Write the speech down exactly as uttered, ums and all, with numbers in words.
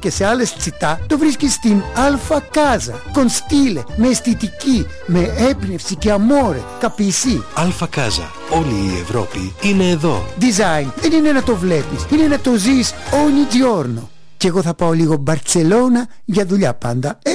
και σε άλλες τσιτά το βρίσκεις στην Αλφα Κάζα. Con stile, με αισθητική, με έμπνευση και αμόρε. Καπισί. Αλφα Κάζα. Όλη η Ευρώπη είναι εδώ. Design δεν είναι να το βλέπεις, είναι να το ζεις ogni giorno. Και εγώ θα πάω λίγο Μπαρτσελώνα για δουλειά πάντα. Ε,